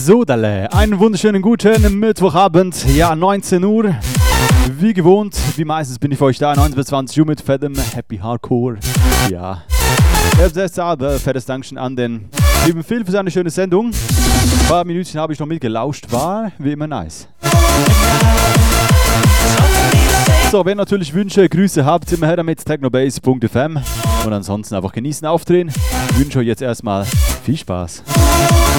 So, Dalle, einen wunderschönen guten Mittwochabend, ja 19 Uhr. Wie gewohnt, wie meistens bin ich für euch da, 19 bis 20 Uhr mit fettem Happy Hardcore. Ja, fettes Dankeschön an den lieben Phil für seine schöne Sendung. Ein paar Minütchen habe ich noch mitgelauscht, war wie immer nice. So, wenn ihr natürlich Wünsche, Grüße habt, immer her damit technobase.fm und ansonsten einfach genießen, aufdrehen. Ich wünsche euch jetzt erstmal viel Spaß.